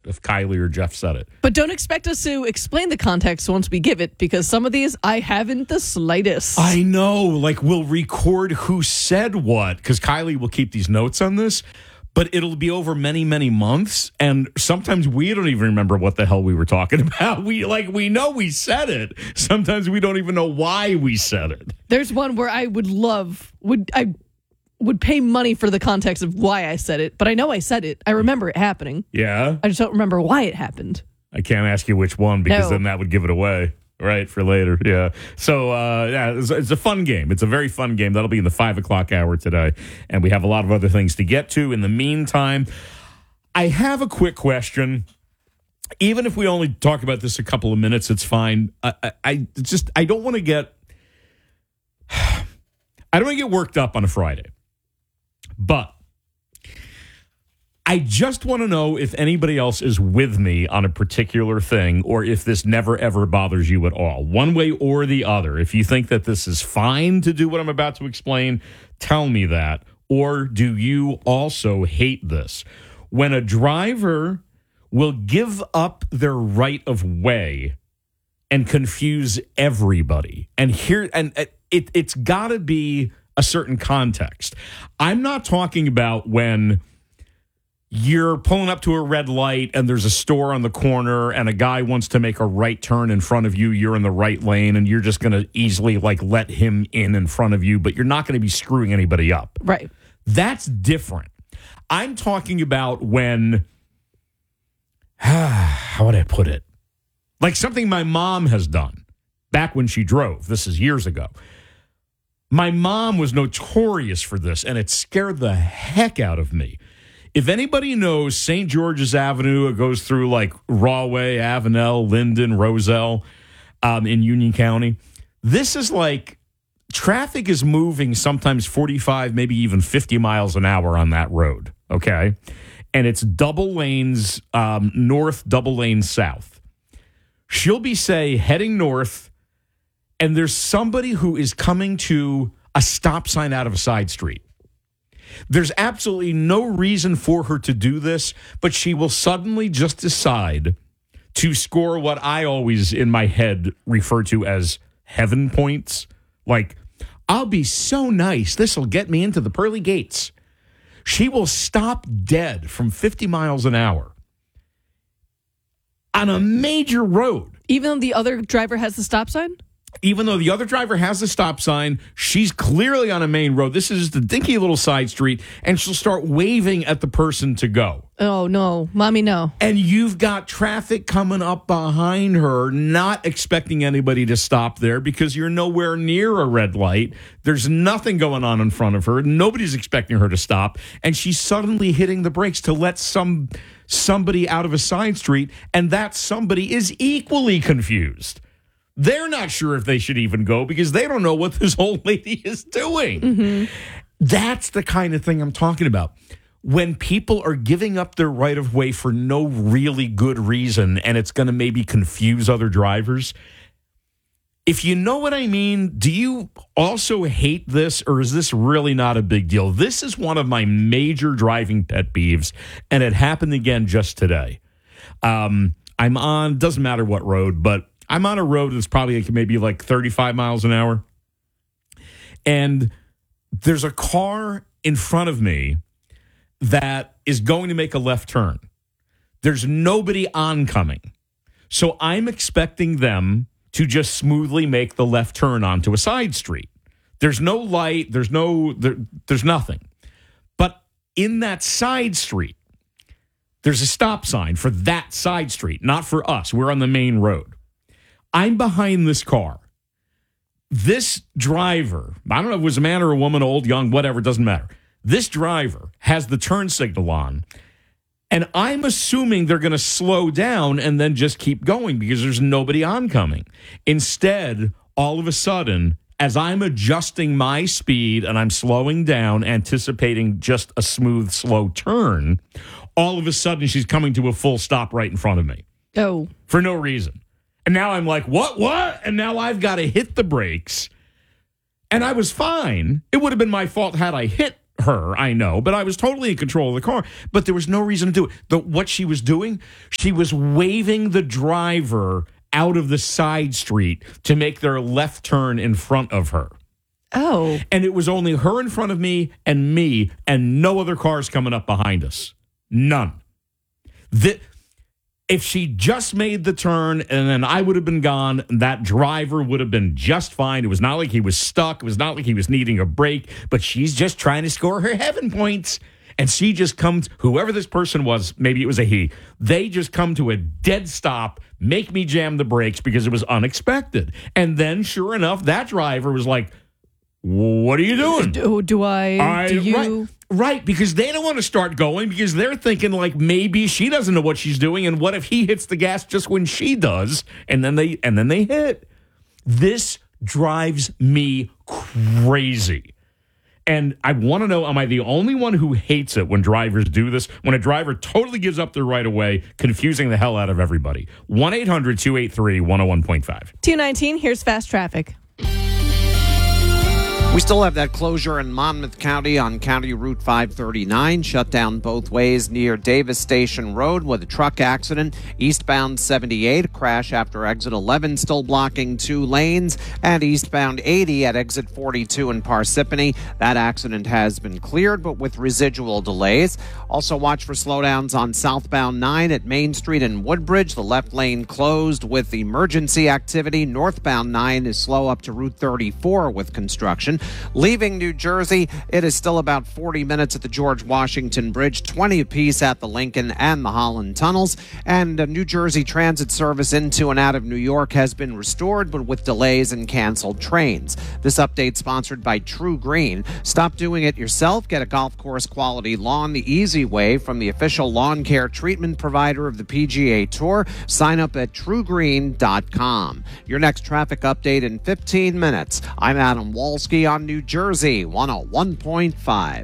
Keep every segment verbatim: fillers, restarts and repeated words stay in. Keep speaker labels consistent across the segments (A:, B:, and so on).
A: if Kylie or Jeff said it.
B: But don't expect us to explain the context once we give it, because some of these I haven't the slightest.
A: I know, like we'll record who said what, because Kylie will keep these notes on this, but it'll be over many, many months, and sometimes we don't even remember what the hell we were talking about. We like we know we said it. Sometimes we don't even know why we said it.
B: There's one where I would love would I would pay money for the context of why I said it, but I know I said it. I remember it happening.
A: Yeah.
B: I just don't remember why it happened.
A: I can't ask you which one, because
B: No.
A: then that would give it away, right, for later. Yeah. So, uh, yeah, it's, it's a fun game. It's a very fun game. That'll be in the five o'clock hour today, and we have a lot of other things to get to. In the meantime, I have a quick question. Even if we only talk about this a couple of minutes, it's fine. I, I, I just, I don't want to get, I don't want to get worked up on a Friday. But I just want to know if anybody else is with me on a particular thing, or if this never, ever bothers you at all, one way or the other. If you think that this is fine to do what I'm about to explain, tell me that. Or do you also hate this? When a driver will give up their right of way and confuse everybody. And here, and it, it's got to be a certain context. I'm not talking about when you're pulling up to a red light and there's a store on the corner and a guy wants to make a right turn in front of you. You're in the right lane and you're just going to easily like let him in in front of you, but you're not going to be screwing anybody up.
B: Right.
A: That's different. I'm talking about when, how would I put it? Like something my mom has done back when she drove. This is years ago. My mom was notorious for this, and it scared the heck out of me. If anybody knows Saint George's Avenue, it goes through like Rahway, Avenel, Linden, Roselle um, in Union County. This is like traffic is moving sometimes forty-five, maybe even fifty miles an hour on that road, okay? And it's double lanes um, north, double lanes south. She'll be, say, heading north, and there's somebody who is coming to a stop sign out of a side street. There's absolutely no reason for her to do this, but she will suddenly just decide to score what I always in my head refer to as heaven points. Like, I'll be so nice, this will get me into the pearly gates. She will stop dead from fifty miles an hour on a major road.
B: Even though the other driver has the stop sign?
A: Even though the other driver has a stop sign, she's clearly on a main road. This is the dinky little side street, and she'll start waving at the person to go.
B: Oh, no. Mommy, no.
A: And you've got traffic coming up behind her, not expecting anybody to stop there because you're nowhere near a red light. There's nothing going on in front of her. Nobody's expecting her to stop. And she's suddenly hitting the brakes to let some somebody out of a side street, and that somebody is equally confused. They're not sure if they should even go because they don't know what this old lady is doing. Mm-hmm. That's the kind of thing I'm talking about. When people are giving up their right of way for no really good reason, and it's going to maybe confuse other drivers. If you know what I mean, do you also hate this, or is this really not a big deal? This is one of my major driving pet peeves, and it happened again just today. Um, I'm on, doesn't matter what road, but I'm on a road that's probably maybe like thirty-five miles an hour. And there's a car in front of me that is going to make a left turn. There's nobody oncoming. So I'm expecting them to just smoothly make the left turn onto a side street. There's no light. There's no, there, there's nothing. But in that side street, there's a stop sign for that side street, not for us. We're on the main road. I'm behind this car. This driver, I don't know if it was a man or a woman, old, young, whatever, doesn't matter. This driver has the turn signal on, and I'm assuming they're going to slow down and then just keep going because there's nobody oncoming. Instead, all of a sudden, as I'm adjusting my speed and I'm slowing down, anticipating just a smooth, slow turn, all of a sudden she's coming to a full stop right in front of me.
B: Oh.
A: For no reason. And now I'm like, what, what? And now I've got to hit the brakes. And I was fine. It would have been my fault had I hit her her, I know, but I was totally in control of the car. But there was no reason to do it. The, what she was doing, she was waving the driver out of the side street to make their left turn in front of her.
B: Oh.
A: And it was only her in front of me and me and no other cars coming up behind us. None. The, if she just made the turn and then I would have been gone, that driver would have been just fine. It was not like he was stuck. It was not like he was needing a break, but she's just trying to score her heaven points. And she just comes, whoever this person was, maybe it was a he, they just come to a dead stop, make me jam the brakes because it was unexpected. And then, sure enough, that driver was like, what are you doing?
B: Do, do I,
A: I
B: do you?
A: Right, right, because they don't want to start going because they're thinking like maybe she doesn't know what she's doing, and what if he hits the gas just when she does, and then they and then they hit. This drives me crazy. And I want to know, am I the only one who hates it when drivers do this? When a driver totally gives up their right of way, confusing the hell out of everybody. one eight hundred two eight three one oh one point five.
B: two nineteen, here's fast traffic.
C: We still have that closure in Monmouth County on County Route five thirty-nine, shut down both ways near Davis Station Road with a truck accident. Eastbound seventy-eight, crash after exit eleven, still blocking two lanes. And eastbound eighty at exit forty-two in Parsippany. That accident has been cleared, but with residual delays. Also watch for slowdowns on southbound nine at Main Street and Woodbridge. The left lane closed with emergency activity. Northbound nine is slow up to Route thirty-four with construction. Leaving New Jersey, it is still about forty minutes at the George Washington Bridge, twenty apiece at the Lincoln and the Holland tunnels. And a New Jersey transit service into and out of New York has been restored, but with delays and canceled trains. This update sponsored by True Green. Stop doing it yourself. Get a golf course quality lawn the easy way from the official lawn care treatment provider of the P G A Tour. Sign up at true green dot com. Your next traffic update in fifteen minutes. I'm Adam Walski on New Jersey one oh one point five.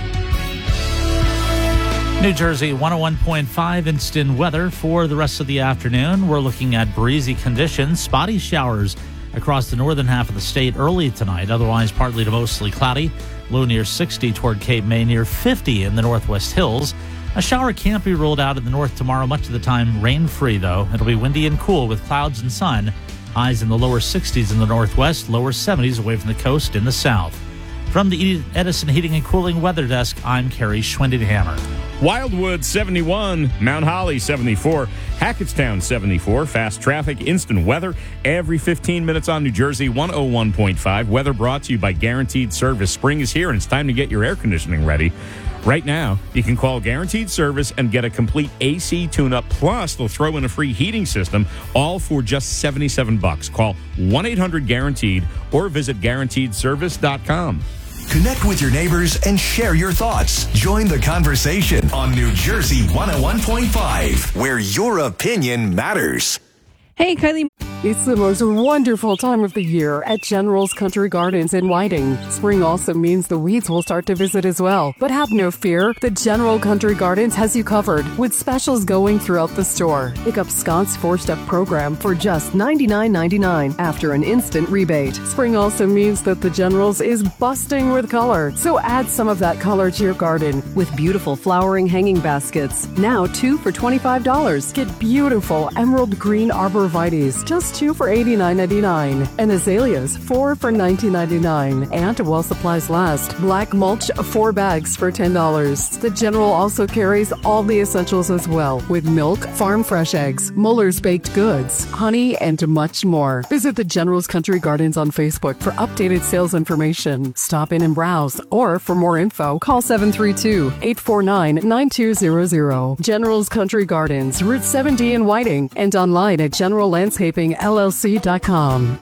D: New Jersey one oh one point five instant weather for the rest of the afternoon. We're looking at breezy conditions, spotty showers across the northern half of the state early tonight. Otherwise, partly to mostly cloudy. Low near sixty toward Cape May, near fifty in the northwest hills. A shower can't be ruled out in the north tomorrow, much of the time rain-free, though. It'll be windy and cool with clouds and sun. Highs in the lower sixties in the northwest, lower seventies away from the coast in the south. From the Edison Heating and Cooling Weather Desk, I'm Kerry Schwindenhammer.
A: Wildwood seventy-one, Mount Holly seventy-four, Hackettstown seventy-four. Fast traffic, instant weather every fifteen minutes on New Jersey one oh one point five. Weather brought to you by Guaranteed Service. Spring is here and it's time to get your air conditioning ready. Right now, you can call Guaranteed Service and get a complete A C tune-up. Plus, they'll throw in a free heating system, all for just seventy-seven bucks. Call one eight hundred guaranteed or visit guaranteed service dot com.
E: Connect with your neighbors and share your thoughts. Join the conversation on New Jersey one oh one point five, where your opinion matters.
B: Hey, Kylie.
F: It's the most wonderful time of the year at General's Country Gardens in Whiting. Spring also means the weeds will start to visit as well. But have no fear, the General Country Gardens has you covered with specials going throughout the store. Pick up Scott's four-step program for just ninety-nine ninety-nine after an instant rebate. Spring also means that the General's is busting with color, so add some of that color to your garden with beautiful flowering hanging baskets. Now two for twenty-five dollars. Get beautiful emerald green arborvitaes, just two for eighty-nine ninety-nine, and azaleas four for nineteen ninety-nine. And while supplies last, black mulch four bags for ten dollars. The General also carries all the essentials as well, with milk, farm fresh eggs, Muller's baked goods, honey, and much more. Visit the General's Country Gardens on Facebook for updated sales information. Stop in and browse, or for more info, call seven three two, eight four nine, nine two zero zero. General's Country Gardens, Route seven D in Whiting, and online at general landscaping L L C dot com.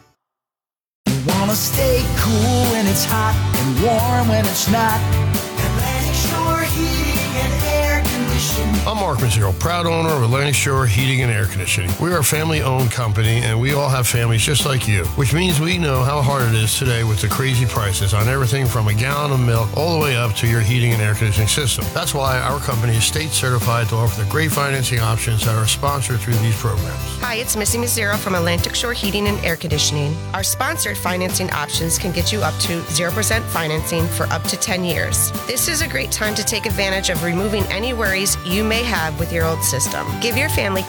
G: You wanna stay cool when it's hot and warm when it's not. Atlantic Shore Heating and Air Conditioning.
H: I'm Mark Mazzero, proud owner of Atlantic Shore Heating and Air Conditioning. We are a family-owned company, and we all have families just like you, which means we know how hard it is today with the crazy prices on everything from a gallon of milk all the way up to your heating and air conditioning system. That's why our company is state certified to offer the great financing options that are sponsored through these programs.
I: Hi, it's Missy Mazzero from Atlantic Shore Heating and Air Conditioning. Our sponsored financing options can get you up to zero percent financing for up to ten years. This is a great time to take advantage of removing any worries you may have with your old system. Give your family